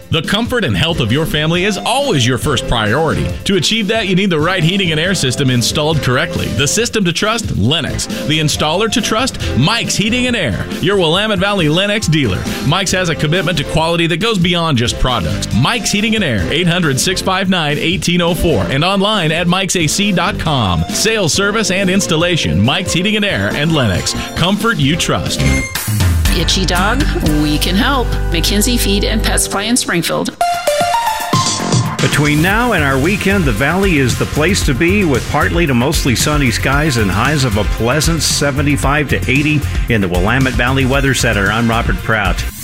The comfort and health of your family is always your first priority. To achieve that, you need the right heating and air system installed correctly. The system to trust? Lennox. The installer to trust? Mike's Heating and Air, your Willamette Valley Lennox dealer. Mike's has a commitment to quality that goes beyond just products. Mike's Heating and Air, 800-659-1804, and online at mikesac.com. Sales, service, and installation. Mike's Heating and Air and Lennox. Comfort you trust. Itchy dog? We can help. McKenzie Feed and Pet Supply in Springfield. Between now and our weekend, the Valley is the place to be with partly to mostly sunny skies and highs of a pleasant 75 to 80 in the Willamette Valley Weather Center. I'm Robert Prout.